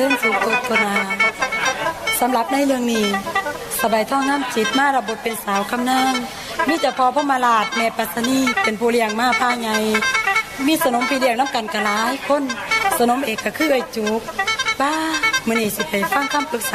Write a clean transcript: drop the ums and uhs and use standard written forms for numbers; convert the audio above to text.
เรื่องสุขโฆษณาสำหรับในเรื่องนี้สบายท่องน้ำจิตมารับบทเป็นสาวคำนางมีเจ้าพ่อพระมาลาดแม่ปัสนีเป็นผู้เลี้ยงมาพาไงมีสนมพี่เลี้ยงน้ำกันกะหลายคนสนมเอกก็คือไอ้จุกป้ามื้อนี้สิไปฟังคำปรึกษา